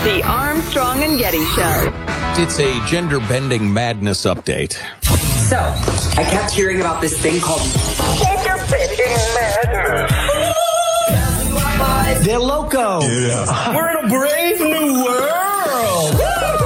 The Armstrong and Getty Show. It's a gender-bending madness update. So, I kept hearing about this thing called gender-bending madness. They're loco. Yeah. We're in a brave new world.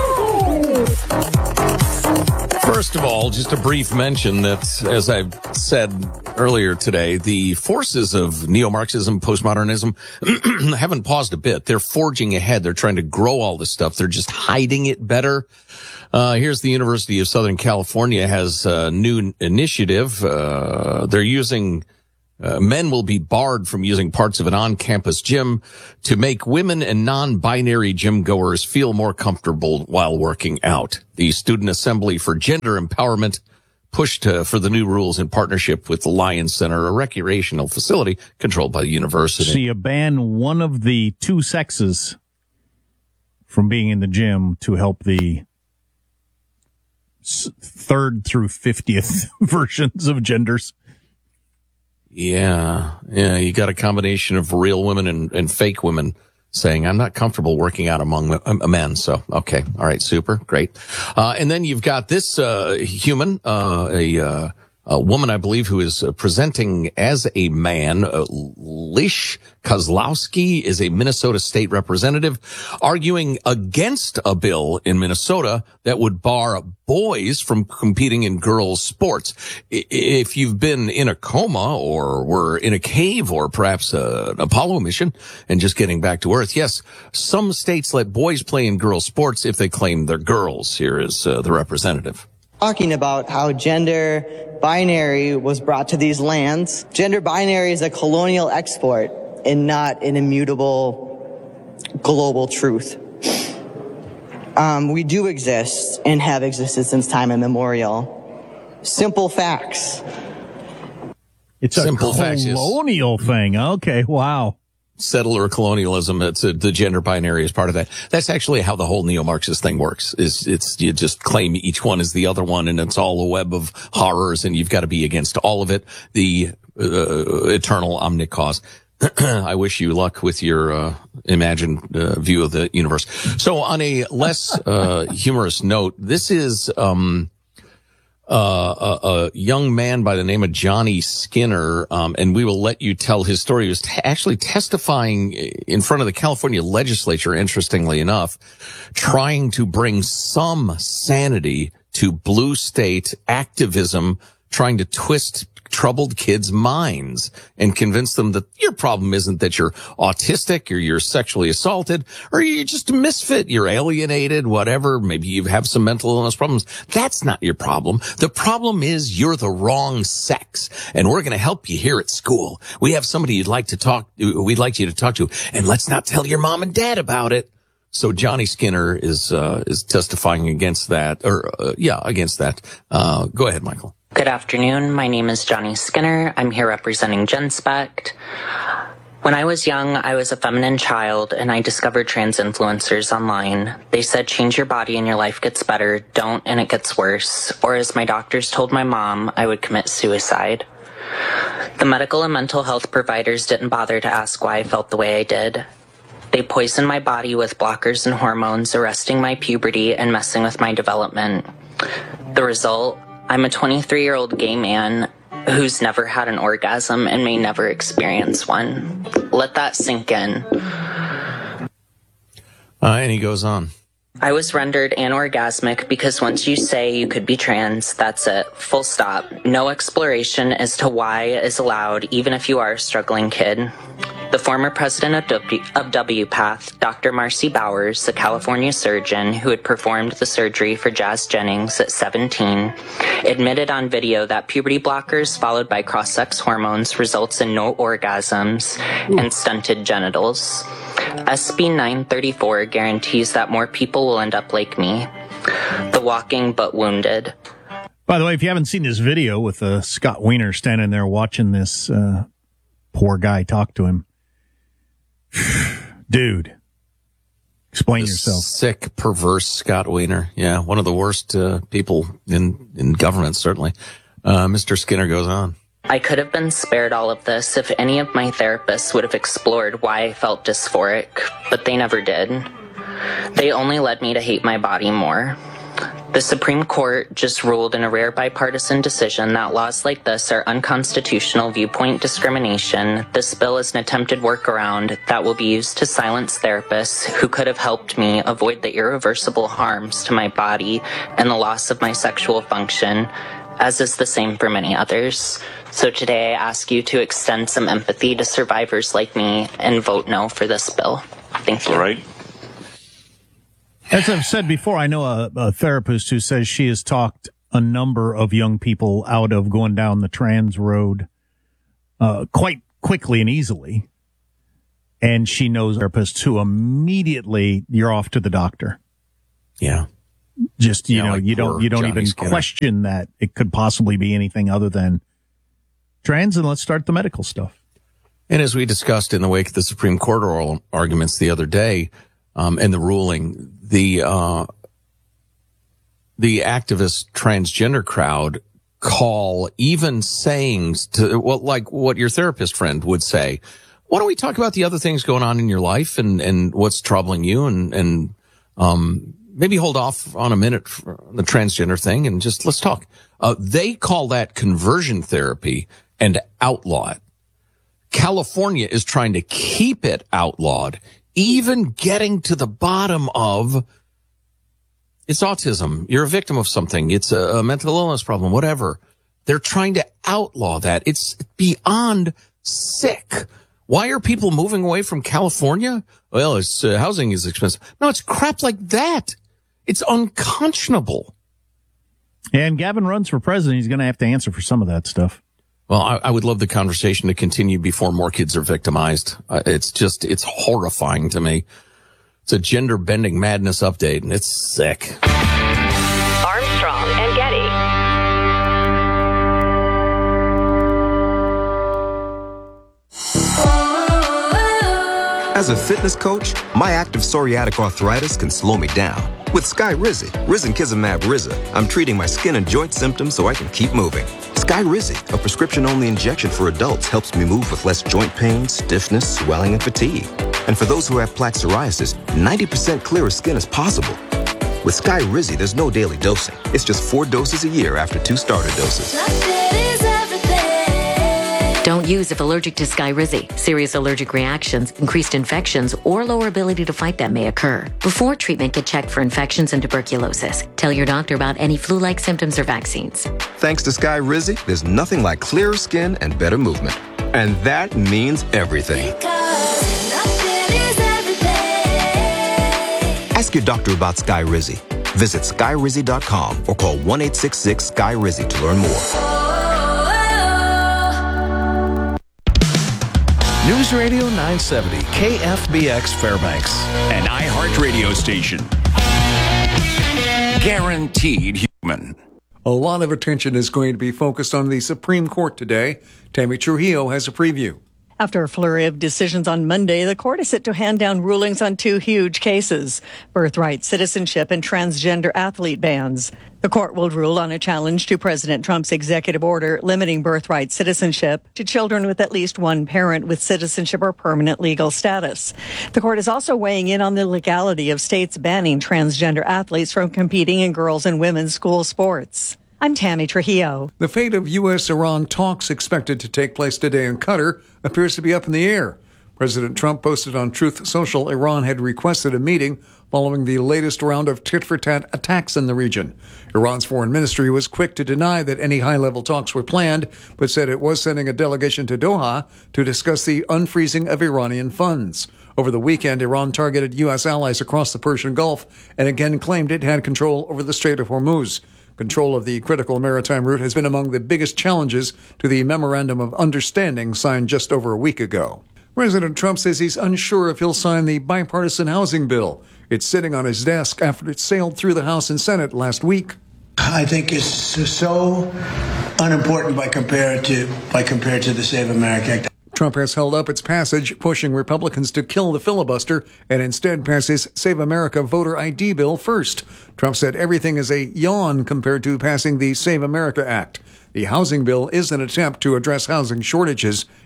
First of all, just a brief mention that, as I've said earlier today, the forces of neo-Marxism, postmodernism haven't paused a bit. They're forging ahead. They're trying to grow all this stuff. They're just hiding it better. Here's the University of Southern California has a new initiative. They're using men will be barred from using parts of an on-campus gym to make women and non-binary gym goers feel more comfortable while working out. The Student Assembly for Gender Empowerment pushed for the new rules in partnership with the Lions Center, a recreational facility controlled by the university. So you ban one of the two sexes from being in the gym to help the third through 50th versions of genders. Yeah, you got a combination of real women and fake women saying, I'm not comfortable working out among men. So, okay. All right. Super. Great. And then you've got this, human, a woman, I believe, who is presenting as a man. Lish Kozlowski is a Minnesota state representative arguing against a bill in Minnesota that would bar boys from competing in girls' sports. If you've been in a coma or were in a cave or perhaps an Apollo mission and just getting back to Earth, yes, some states let boys play in girls' sports if they claim they're girls. Here is the representative. Talking about how gender binary was brought to these lands. Gender binary is a colonial export and not an immutable global truth. We do exist and have existed since time immemorial. Simple facts. It's a colonial thing. Okay, wow. Settler colonialism. It's the gender binary is part of that. That's actually how the whole neo-Marxist thing works. It's you just claim each one is the other one, and it's all a web of horrors, and you've got to be against all of it. The eternal omnicause. I wish you luck with your imagined view of the universe. So, on a less humorous note, this is a young man by the name of Johnny Skinner, and we will let you tell his story. He was actually testifying in front of the California legislature, interestingly enough, trying to bring some sanity to blue state activism, trying to twist troubled kids' minds and convince them that your problem isn't that you're autistic or you're sexually assaulted or you're just a misfit, you're alienated, whatever. Maybe you have some mental illness problems. That's not your problem. The problem is you're the wrong sex, and we're going to help you here at school. We have somebody we'd like you to talk to, and let's not tell your mom and dad about it. So Johnny Skinner is testifying against that, against that. Go ahead, Michael. Good afternoon. My name is Johnny Skinner. I'm here representing GenSpect. When I was young, I was a feminine child, and I discovered trans influencers online. They said, change your body and your life gets better. Don't, and it gets worse. Or as my doctors told my mom, I would commit suicide. The medical and mental health providers didn't bother to ask why I felt the way I did. They poisoned my body with blockers and hormones, arresting my puberty and messing with my development. The result? I'm a 23-year-old gay man who's never had an orgasm and may never experience one. Let that sink in. And he goes on. I was rendered anorgasmic because once you say you could be trans, that's it. Full stop. No exploration as to why is allowed, even if you are a struggling kid. The former president of WPATH, Dr. Marcy Bowers, the California surgeon who had performed the surgery for Jazz Jennings at 17, admitted on video that puberty blockers followed by cross-sex hormones results in no orgasms and stunted genitals. SB 934 guarantees that more people will end up like me, the walking but wounded. By the way, if you haven't seen this video with Scott Wiener standing there watching this poor guy talk to him, dude, explain yourself. Sick, perverse Scott Wiener. Yeah, one of the worst people in government, certainly. Mr. Skinner goes on. I could have been spared all of this if any of my therapists would have explored why I felt dysphoric, but they never did. They only led me to hate my body more. The Supreme Court just ruled in a rare bipartisan decision that laws like this are unconstitutional viewpoint discrimination. This bill is an attempted workaround that will be used to silence therapists who could have helped me avoid the irreversible harms to my body and the loss of my sexual function, as is the same for many others. So today I ask you to extend some empathy to survivors like me and vote no for this bill. Thank you. All right. As I've said before, I know a therapist who says she has talked a number of young people out of going down the trans road quite quickly and easily. And she knows therapists who immediately you're off to the doctor. Yeah. Just, you know, like you don't Johnny even Skinner. question that it could possibly be anything other than trans, and let's start the medical stuff. And as we discussed in the wake of the Supreme Court oral arguments the other day, and the ruling, the activist transgender crowd call even sayings to, well, like what your therapist friend would say. Why don't we talk about the other things going on in your life and what's troubling you and maybe hold off on a minute for the transgender thing and just let's talk. They call that conversion therapy and outlaw it. California is trying to keep it outlawed, even getting to the bottom of it's autism. You're a victim of something. It's a mental illness problem, whatever. They're trying to outlaw that. It's beyond sick. Why are people moving away from California? Well, it's housing is expensive. No, it's crap like that. It's unconscionable. And Gavin runs for president. He's going to have to answer for some of that stuff. Well, I would love the conversation to continue before more kids are victimized. It's horrifying to me. It's a gender bending madness update, and it's sick. Armstrong and Getty. As a fitness coach, my active psoriatic arthritis can slow me down. With Skyrizi, risankizumab Riza, I'm treating my skin and joint symptoms so I can keep moving. Skyrizi, a prescription-only injection for adults, helps me move with less joint pain, stiffness, swelling, and fatigue. And for those who have plaque psoriasis, 90% clearer skin is possible. With Skyrizi, there's no daily dosing. It's just 4 doses a year after 2 starter doses. Don't use if allergic to Skyrizi. Serious allergic reactions, increased infections, or lower ability to fight them may occur. Before treatment, get checked for infections and tuberculosis. Tell your doctor about any flu-like symptoms or vaccines. Thanks to Skyrizi, there's nothing like clearer skin and better movement. And that means everything. Ask your doctor about Skyrizi. Visit Skyrizi.com or call 1-866-SKY-RIZI to learn more. News Radio 970, KFBX Fairbanks, an iHeart radio station. Guaranteed human. A lot of attention is going to be focused on the Supreme Court today. Tammy Trujillo has a preview. After a flurry of decisions on Monday, the court is set to hand down rulings on 2 huge cases: birthright citizenship and transgender athlete bans. The court will rule on a challenge to President Trump's executive order limiting birthright citizenship to children with at least one parent with citizenship or permanent legal status. The court is also weighing in on the legality of states banning transgender athletes from competing in girls' and women's school sports. I'm Tammy Trujillo. The fate of U.S.-Iran talks expected to take place today in Qatar appears to be up in the air. President Trump posted on Truth Social Iran had requested a meeting following the latest round of tit-for-tat attacks in the region. Iran's foreign ministry was quick to deny that any high-level talks were planned, but said it was sending a delegation to Doha to discuss the unfreezing of Iranian funds. Over the weekend, Iran targeted U.S. allies across the Persian Gulf and again claimed it had control over the Strait of Hormuz. Control of the critical maritime route has been among the biggest challenges to the Memorandum of Understanding signed just over a week ago. President Trump says he's unsure if he'll sign the bipartisan housing bill. It's sitting on his desk after it sailed through the House and Senate last week. I think it's so unimportant by compared to the Save America Act. Trump has held up its passage, pushing Republicans to kill the filibuster and instead pass his Save America voter ID bill first. Trump said everything is a yawn compared to passing the Save America Act. The housing bill is an attempt to address housing shortages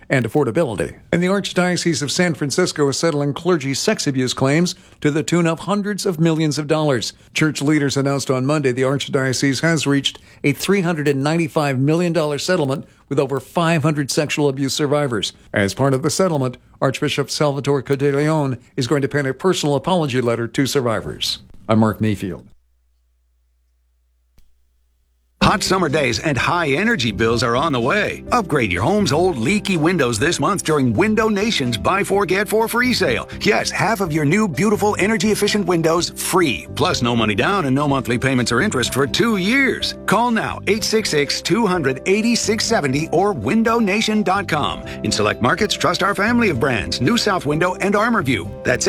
and affordability. And the Archdiocese of San Francisco is settling clergy sex abuse claims to the tune of hundreds of millions of dollars. Church leaders announced on Monday the Archdiocese has reached a $395 million settlement with over 500 sexual abuse survivors. As part of the settlement, Archbishop Salvatore Codeleon is going to pen a personal apology letter to survivors. I'm Mark Mayfield. Hot summer days and high energy bills are on the way. Upgrade your home's old leaky windows this month during Window Nation's Buy 4 Get 4 free sale. Yes, half of your new beautiful energy efficient windows free. Plus no money down and no monthly payments or interest for 2 years. Call now 866-200-8670 or windownation.com. In select markets, trust our family of brands, New South Window and ArmorView. That's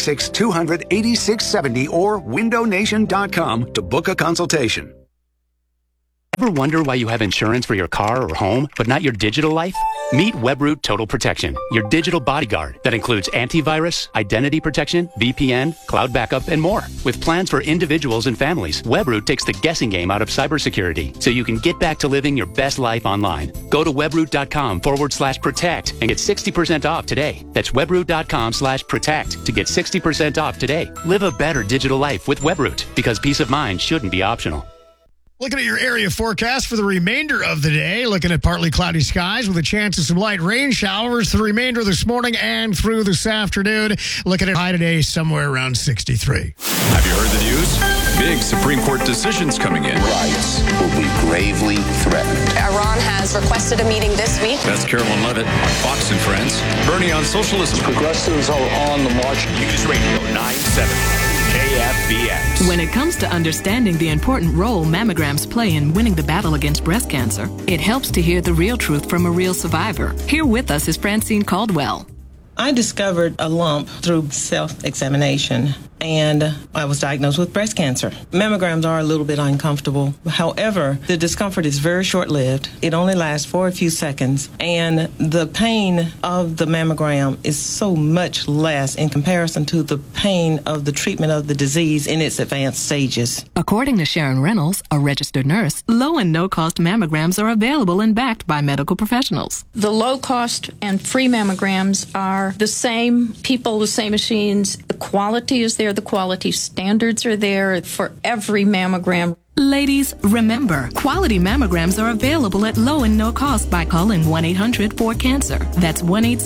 866-200-8670 or windownation.com to book a consultation. Ever wonder why you have insurance for your car or home, but not your digital life? Meet Webroot Total Protection, your digital bodyguard that includes antivirus, identity protection, VPN, cloud backup, and more. With plans for individuals and families, Webroot takes the guessing game out of cybersecurity so you can get back to living your best life online. Go to webroot.com/protect and get 60% off today. That's webroot.com/protect to get 60% off today. Live a better digital life with Webroot because peace of mind shouldn't be optional. Looking at your area forecast for the remainder of the day, looking at partly cloudy skies with a chance of some light rain showers for the remainder of this morning and through this afternoon. Looking at high today somewhere around 63. Have you heard the news? Big Supreme Court decisions coming in. Rights will be gravely threatened. Iran has requested a meeting this week. That's Carolyn Levitt on Fox and Friends. Bernie on socialism. Progressives are on the march. News Radio 970. KFBX. When it comes to understanding the important role mammograms play in winning the battle against breast cancer, it helps to hear the real truth from a real survivor. Here with us is Francine Caldwell. I discovered a lump through self-examination, and I was diagnosed with breast cancer. Mammograms are a little bit uncomfortable. However, the discomfort is very short-lived. It only lasts for a few seconds, and the pain of the mammogram is so much less in comparison to the pain of the treatment of the disease in its advanced stages. According to Sharon Reynolds, a registered nurse, low and no-cost mammograms are available and backed by medical professionals. The low-cost and free mammograms are the same people, the same machines. The quality is there. The quality standards are there for every mammogram. Ladies, remember, quality mammograms are available at low and no cost by calling 1-800-4CANCER. That's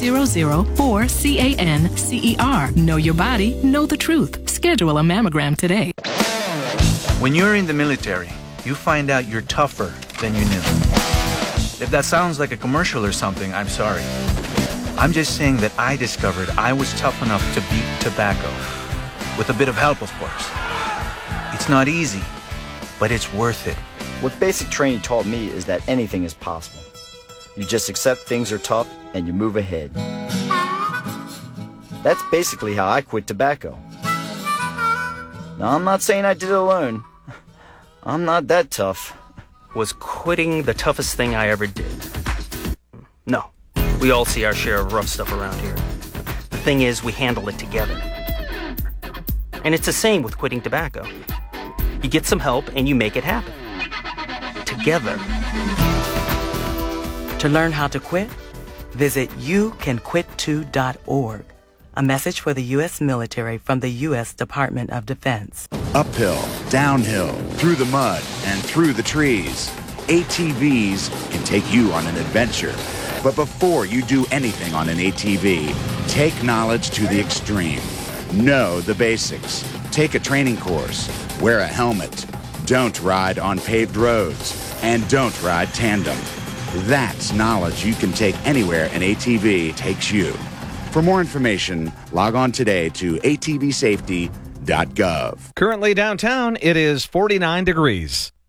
1-800-4CANCER. Know your body, know the truth. Schedule a mammogram today. When you're in the military, you find out you're tougher than you knew. If that sounds like a commercial or something, I'm sorry. I'm just saying that I discovered I was tough enough to beat tobacco. With a bit of help, of course. It's not easy, but it's worth it. What basic training taught me is that anything is possible. You just accept things are tough and you move ahead. That's basically how I quit tobacco. Now, I'm not saying I did it alone. I'm not that tough. Was quitting the toughest thing I ever did? No. We all see our share of rough stuff around here. The thing is, we handle it together. And it's the same with quitting tobacco. You get some help and you make it happen. Together. To learn how to quit, visit youcanquit2.org. A message for the U.S. military from the U.S. Department of Defense. Uphill, downhill, through the mud, and through the trees. ATVs can take you on an adventure. But before you do anything on an ATV, take knowledge to the extreme. Know the basics. Take a training course. Wear a helmet. Don't ride on paved roads. And don't ride tandem. That's knowledge you can take anywhere an ATV takes you. For more information, log on today to atvsafety.gov. Currently downtown, it is 49 degrees.